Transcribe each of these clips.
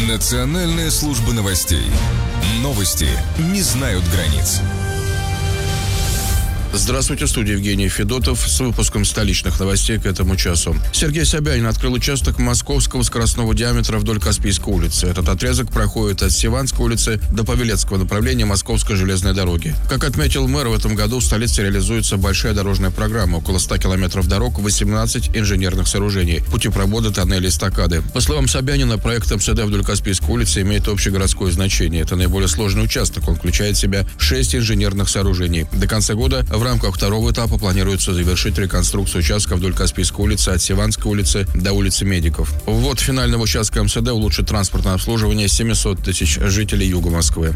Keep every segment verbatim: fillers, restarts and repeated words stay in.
Национальная служба новостей. Новости не знают границ. Здравствуйте, в студии Евгений Федотов с выпуском столичных новостей к этому часу. Сергей Собянин открыл участок московского скоростного диаметра вдоль Каспийской улицы. Этот отрезок проходит от Севанской улицы до Павелецкого направления Московской железной дороги. Как отметил мэр, в этом году в столице реализуется большая дорожная программа. Около ста километров дорог, восемнадцать инженерных сооружений, путепроводы, тоннели, эстакады. По словам Собянина, проект МСД вдоль Каспийской улицы имеет общегородское значение. Это наиболее сложный участок. Он включает в себя шесть инженерных сооружений. До конца года в рамках второго этапа планируется завершить реконструкцию участка вдоль Каспийской улицы от Севанской улицы до улицы Медиков. Ввод финального участка МСД улучшит транспортное обслуживание семисот тысяч жителей юга Москвы.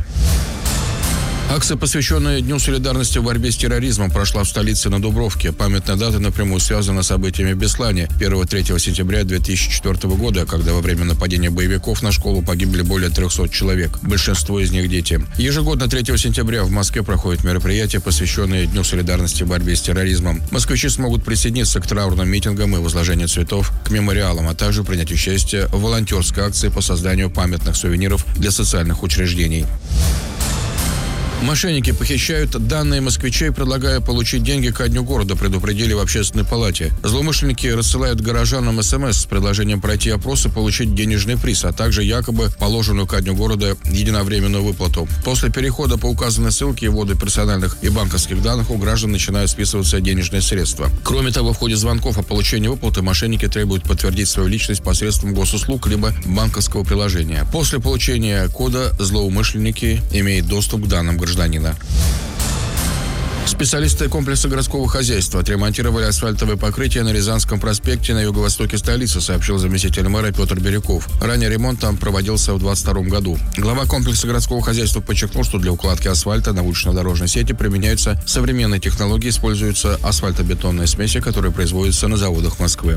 Акция, посвященная Дню солидарности в борьбе с терроризмом, прошла в столице на Дубровке. Памятная дата напрямую связана с событиями в Беслане первого-третьего сентября две тысячи четвёртого года, когда во время нападения боевиков на школу погибли более трехсот человек. Большинство из них дети. Ежегодно третьего сентября в Москве проходит мероприятие, посвященное Дню солидарности в борьбе с терроризмом. Москвичи смогут присоединиться к траурным митингам и возложению цветов к мемориалам, а также принять участие в волонтерской акции по созданию памятных сувениров для социальных учреждений. Мошенники похищают данные москвичей, предлагая получить деньги ко дню города, предупредили в общественной палате. Злоумышленники рассылают горожанам СМС с предложением пройти опрос и получить денежный приз, а также якобы положенную ко дню города единовременную выплату. После перехода по указанной ссылке и ввода персональных и банковских данных у граждан начинают списываться денежные средства. Кроме того, в ходе звонков о получении выплаты мошенники требуют подтвердить свою личность посредством госуслуг либо банковского приложения. После получения кода злоумышленники имеют доступ к данным гражданина. гражданина. Специалисты комплекса городского хозяйства отремонтировали асфальтовое покрытие на Рязанском проспекте на юго-востоке столицы, сообщил заместитель мэра Петр Бирюков. Ранее ремонт там проводился в двадцать втором году. Глава комплекса городского хозяйства подчеркнул, что для укладки асфальта на улично-дорожной сети применяются современные технологии, используются асфальтобетонные смеси, которые производятся на заводах Москвы.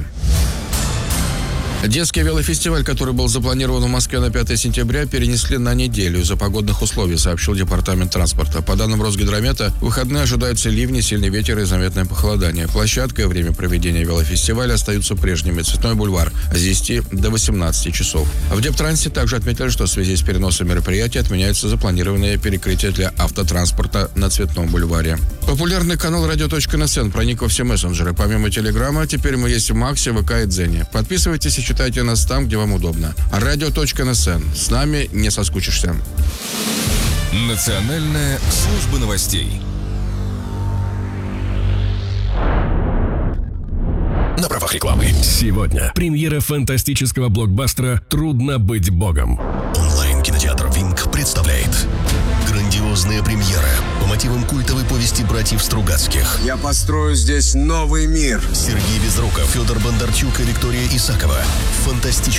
Детский велофестиваль, который был запланирован в Москве на пятое сентября, перенесли на неделю из-за погодных условий, сообщил департамент транспорта. По данным Росгидромета, в выходные ожидаются ливни, сильный ветер и заметное похолодание. Площадка и время проведения велофестиваля остаются прежними. Цветной бульвар с десяти до восемнадцати часов. В Дептрансе также отметили, что в связи с переносом мероприятия отменяются запланированные перекрытия для автотранспорта на Цветном бульваре. Популярный канал радио точка эн эс эн проник во все мессенджеры. Помимо Телеграма, теперь мы есть в Максе, ВК и Дзене. Подписывайтесь и читайте нас там, где вам удобно. радио точка эн эс эн. С нами не соскучишься. Национальная служба новостей. На правах рекламы. Сегодня премьера фантастического блокбастера «Трудно быть богом». Онлайн-кинотеатр «Винк» представляет грандиозная премьера по мотивам культовой повести братьев Стругацких. Я построю здесь новый мир. Сергей Безруков, Федор Бондарчук и Виктория Исакова. Фантастический